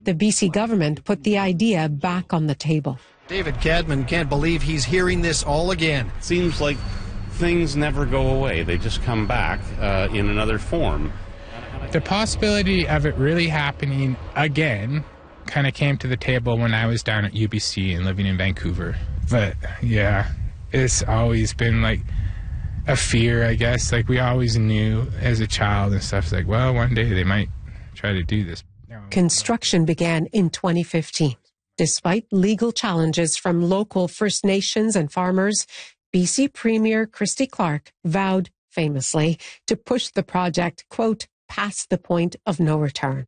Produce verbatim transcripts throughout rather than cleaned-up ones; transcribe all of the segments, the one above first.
The B C government put the idea back on the table. David Cadman can't believe he's hearing this all again. Seems like things never go away. They just come back uh, in another form. The possibility of it really happening again kind of came to the table when I was down at U B C and living in Vancouver. But yeah, it's always been like a fear, I guess. Like we always knew as a child and stuff, like, well, one day they might try to do this. Construction began in twenty fifteen. Despite legal challenges from local First Nations and farmers, B C Premier Christy Clark vowed famously to push the project, quote, past the point of no return.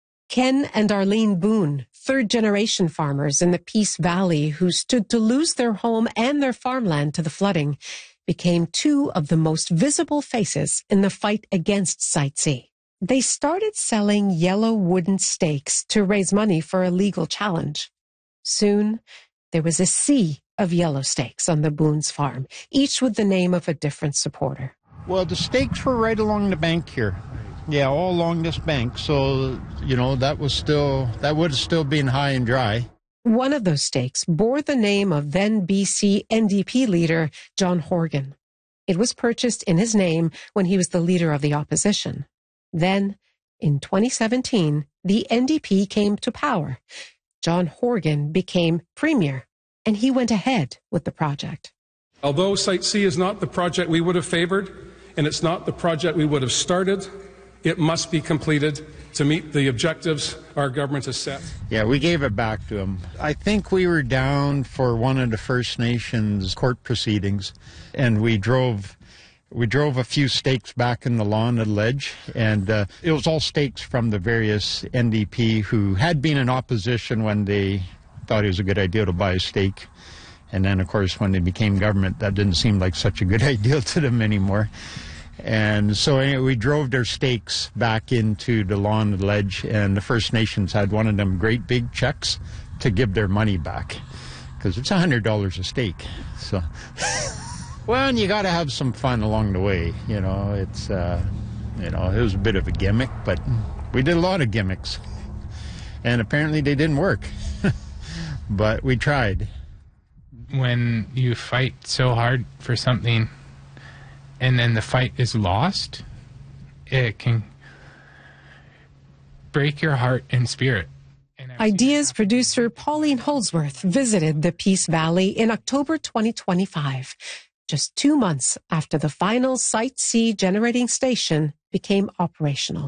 Ken and Arlene Boone, third-generation farmers in the Peace Valley who stood to lose their home and their farmland to the flooding, became two of the most visible faces in the fight against Site C. They started selling yellow wooden stakes to raise money for a legal challenge. Soon, there was a sea of yellow stakes on the Boone's farm, each with the name of a different supporter. Well, the stakes were right along the bank here. Yeah, all along this bank. So, you know, that was still, that would have still been high and dry. One of those stakes bore the name of then B C N D P leader John Horgan. It was purchased in his name when he was the leader of the opposition. Then, in twenty seventeen, the N D P came to power. John Horgan became premier, and he went ahead with the project. Although Site C is not the project we would have favored, and it's not the project we would have started, it must be completed to meet the objectives our government has set. Yeah, we gave it back to him. I think we were down for one of the First Nations court proceedings, and we drove we drove a few stakes back in the lawn at Ledge, and uh, it was all stakes from the various N D P who had been in opposition when they thought it was a good idea to buy a stake. And then, of course, when they became government, that didn't seem like such a good idea to them anymore. And so anyway, we drove their stakes back into the lawn at Ledge, and the First Nations had one of them great big checks to give their money back, because it's one hundred dollars a stake. So, well, and you got to have some fun along the way, you know. It's, uh, you know, it was a bit of a gimmick, but we did a lot of gimmicks. And apparently they didn't work, but we tried. When you fight so hard for something and then the fight is lost, it can break your heart and spirit. Ideas producer Pauline Holsworth visited the Peace Valley in October twenty twenty-five, just two months after the final Site C generating station became operational.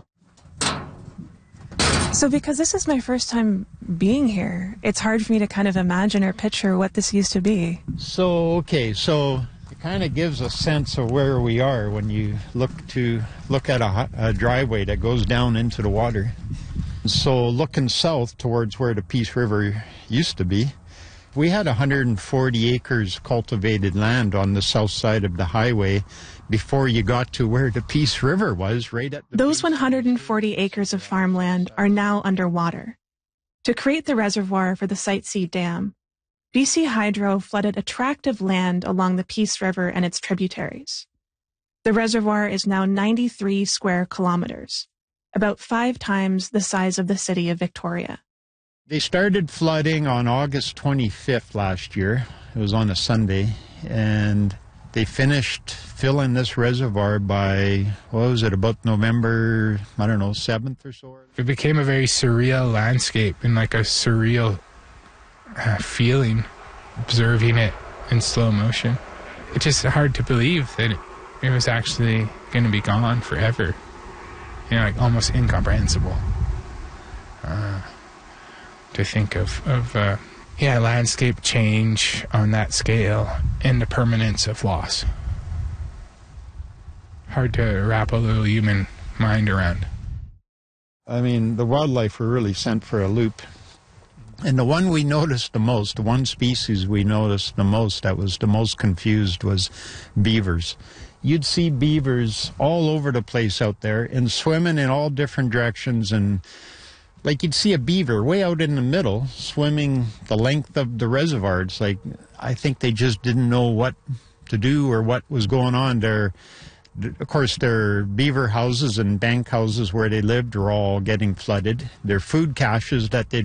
So because this is my first time being here, it's hard for me to kind of imagine or picture what this used to be. So, okay, so it kind of gives a sense of where we are when you look to look at a, a driveway that goes down into the water. So looking south towards where the Peace River used to be, we had one hundred forty acres cultivated land on the south side of the highway before you got to where the Peace River was, right at the Those one hundred forty acres of farmland are now underwater. To create the reservoir for the Site C Dam, B C Hydro flooded attractive land along the Peace River and its tributaries. The reservoir is now ninety-three square kilometers, about five times the size of the city of Victoria. They started flooding on August twenty-fifth last year. It was on a Sunday, and they finished filling this reservoir by, what was it, about November, I don't know, seventh or so? It became a very surreal landscape and like a surreal uh, feeling, observing it in slow motion. It's just hard to believe that it, it was actually going to be gone forever. You know, like almost incomprehensible uh, to think of, of uh, yeah, landscape change on that scale and the permanence of loss. Hard to wrap a little human mind around. I mean, the wildlife were really sent for a loop. And the one we noticed the most, the one species we noticed the most that was the most confused was beavers. You'd see beavers all over the place out there and swimming in all different directions, and like you'd see a beaver way out in the middle swimming the length of the reservoir. It's like, I think they just didn't know what to do or what was going on there. Of course, their beaver houses and bank houses where they lived were all getting flooded. Their food caches that they'd